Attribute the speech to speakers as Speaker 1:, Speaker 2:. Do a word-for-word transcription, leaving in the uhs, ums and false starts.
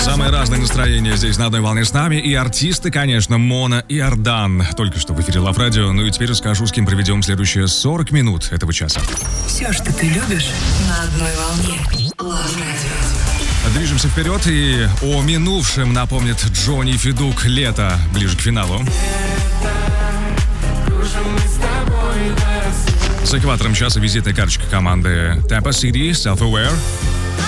Speaker 1: Самые разные настроения здесь на одной волне с нами. И артисты, конечно, Мона и Ардан. Только что в эфире Love Radio. Ну и теперь расскажу, с кем проведем следующие сорок минут этого часа.
Speaker 2: Все, что ты любишь, на одной волне. Love Radio.
Speaker 1: Движемся вперед, и о минувшем напомнит Джонни Федук «Лето» ближе к финалу. С экватором часа визитная карточка команды Tampa City, Self-Aware.